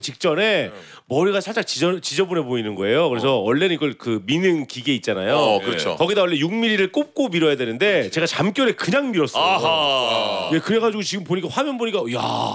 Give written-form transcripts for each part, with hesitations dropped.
직전에 머리가 살짝 지저분해 보이는 거예요. 그래서 원래는 이걸 그 미는 기계 있잖아요. 그렇죠. 거기다 원래 6mm를 꼽고 밀어야 되는데 제가 잠결에 그냥 밀었어요. 아하. 예, 그래가지고 지금 보니까 화면 보니까 야,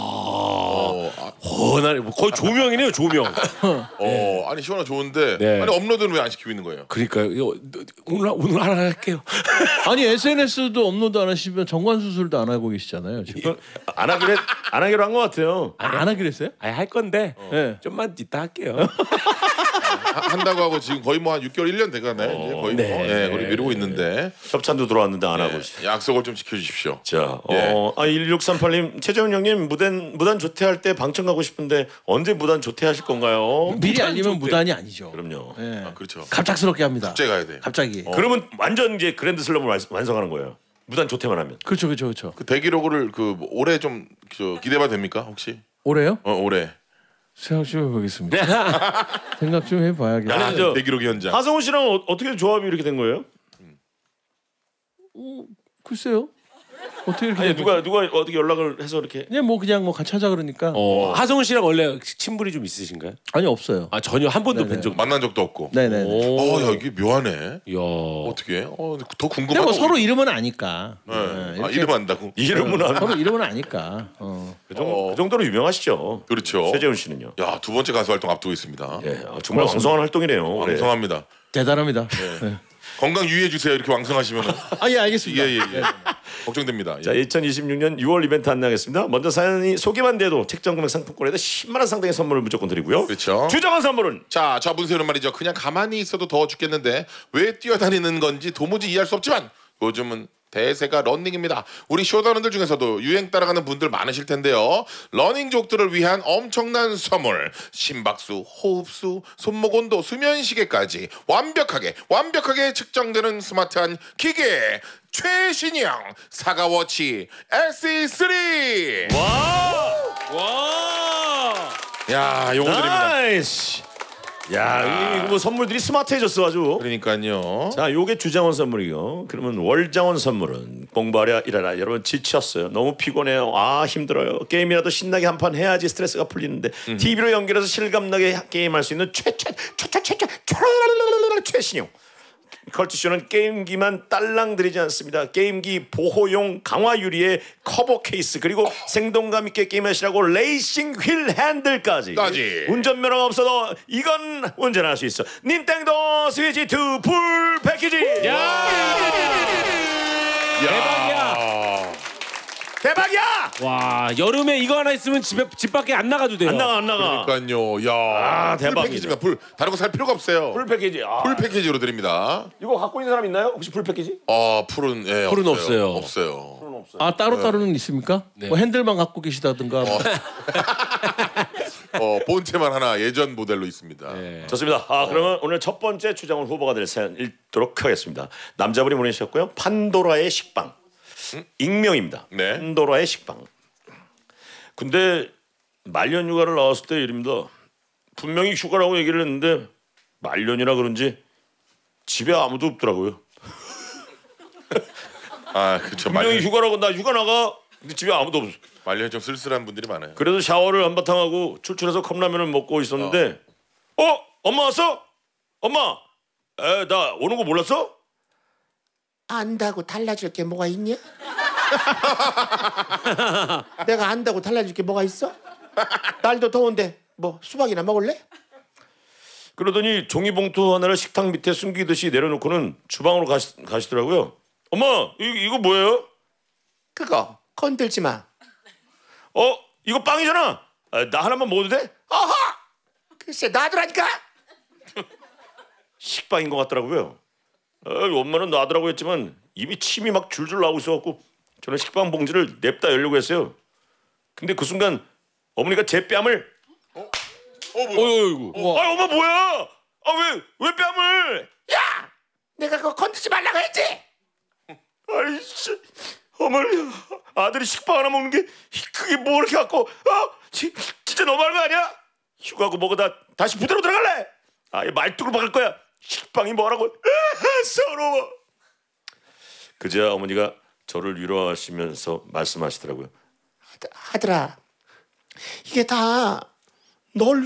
거의 조명이네요, 조명. 아니 시원하 좋은데 네. 아니 업로드는 왜 안 시키고 있는 거예요? 그러니까요. 이거 오늘 하나 할게요. 아니 SNS도 업로드 안 하시면 정관 수술도 안 하고 계시잖아요. 지금. 안 하기로 한 것 같아요. 안 하기로 했어요? 할 건데 네. 좀만 이따 할게요. 한다고 하고 지금 거의 뭐 한 6개월 1년 돼가네. 이제 거의 뭐 거의 미루고 있는데 협찬도 들어왔는데 안 하고. 약속을 좀 지켜주십시오. 자, 1638님 최재훈 형님 무단 조퇴할 때 방청 가고 싶은데 언제 무단 조퇴하실 건가요? 미리 알리면 무단이 아니죠. 그럼요. 네. 그렇죠. 갑작스럽게 합니다. 갑자기 가야 돼. 갑자기. 그러면 완전 이제 그랜드 슬럼을 완성하는 거예요. 무단 조퇴만 하면. 그렇죠. 그 대기록을 그 올해 좀 기대봐도 됩니까 혹시? 올해요? 올해. 생각 좀 해보겠습니다. 생각 좀 해봐야겠다. 아니, 저 대기록 현장. 하성우 씨랑 어떻게 조합이 이렇게 된 거예요? 글쎄요. 어떻게 이렇게? 아니 누가 어떻게 연락을 해서 이렇게? 그냥 뭐 같이 하자 그러니까. 하성훈 씨랑 원래 친분이 좀 있으신가요? 아니 없어요. 아 전혀 한 번도 뵌 적. 만난 적도 없고. 네네. 야 이게 묘하네. 야. 어떻게? 더 근데 궁금하다. 뭐 서로 이름은 아니까. 이름 안다고. 이름은 안. 서로 이름은 아니까. 그 정도로 유명하시죠. 그렇죠. 최재훈 씨는요? 야, 두 번째 가수 활동 앞두고 있습니다. 예, 정말 왕성한 활동이네요. 올해. 왕성합니다. 대단합니다. 네. 건강 유의해 주세요. 이렇게 왕성하시면은. 예 알겠습니다. 예. 걱정됩니다. 자, 2026년 6월 이벤트 안내하겠습니다. 먼저 사연이 소개만 돼도 책정 금액 상품권에다 10만 원 상당의 선물을 무조건 드리고요. 그렇죠. 주정한 선물은 자, 저분세는 말이죠. 그냥 가만히 있어도 더워 죽겠는데 왜 뛰어다니는 건지 도무지 이해할 수 없지만 요즘은 대세가 러닝입니다. 우리 쇼다런들 중에서도 유행 따라가는 분들 많으실 텐데요. 러닝족들을 위한 엄청난 선물, 심박수, 호흡수, 손목 온도, 수면 시계까지 완벽하게 측정되는 스마트한 기계, 최신형 사가워치 SE3. 와. 야, 요거 드립니다. 나이스. 야, 이거 뭐 선물들이 스마트해졌어 아주. 그러니까요. 자, 요게 주장원 선물이요. 그러면 월장원 선물은 공부하랴 일하라. 여러분 지쳤어요. 너무 피곤해요. 힘들어요. 게임이라도 신나게 한 판 해야지 스트레스가 풀리는데 TV로 연결해서 실감나게 게임할 수 있는 최신형 컬투쇼는 게임기만 딸랑 들이지 않습니다. 게임기 보호용 강화 유리의 커버 케이스 그리고 생동감 있게 게임하시라고 레이싱 휠 핸들까지. 운전면허가 없어도 이건 운전할 수 있어. 닌텐도 스위치 2 풀 패키지. 대박이야. 와 여름에 이거 하나 있으면 집 밖에 안 나가도 돼요. 안 나가. 그러니까요. 야, 대박이다. 풀 패키지가 다른 거 살 필요가 없어요. 풀 패키지. 풀 패키지로 드립니다. 이거 갖고 있는 사람 있나요? 혹시 풀 패키지? 풀은 풀은 없어요. 없어요. 따로는 있습니까? 뭐 핸들만 갖고 계시다든가. 본체만 하나 예전 모델로 있습니다. 좋습니다. 그러면 오늘 첫 번째 추장원 후보가 될 사연 읽도록 하겠습니다. 남자분이 보내주셨고요. 판도라의 식빵. 익명입니다. 네. 판도라의 식빵. 근데 말년 휴가를 나왔을 때 일입니다. 분명히 휴가라고 얘기를 했는데 말년이라 그런지 집에 아무도 없더라고요. 그렇죠. 분명히 휴가라고 나 휴가 나가. 근데 집에 아무도 없어. 말년이 좀 쓸쓸한 분들이 많아요. 그래도 샤워를 한바탕 하고 출출해서 컵라면을 먹고 있었는데 엄마 왔어? 엄마 나 오는 거 몰랐어? 안다고 달라질 게 뭐가 있냐? 내가 안다고 달라질 게 뭐가 있어? 날도 더운데 뭐 수박이나 먹을래? 그러더니 종이봉투 하나를 식탁 밑에 숨기듯이 내려놓고는 주방으로 가시더라고요. 엄마 이거 뭐예요? 그거 건들지 마. 이거 빵이잖아. 나 하나만 먹어도 돼? 어허! 글쎄 놔두라니까. 식빵인 것 같더라고요. 엄마는 놔두라고 했지만 입이 침이 막 줄줄 나오고 있어갖고 저는 식빵 봉지를 냅다 열려고 했어요. 근데 그 순간 어머니가 제 뺨을 어이구. 엄마 뭐야? 왜 뺨을? 야! 내가 그거 건들지 말라고 했지? 아이씨 어머니 아들이 식빵 하나 먹는 게 그게 뭐 이렇게 갖고 진짜 너무한 거 아니야? 휴가고 뭐고 다 다시 부대로 들어갈래? 아예 말뚝을 박을 거야. 식빵이 뭐라고? 서러워. 그제야 어머니가 저를 위로하시면서 말씀하시더라고요. 아들아, 이게 다 널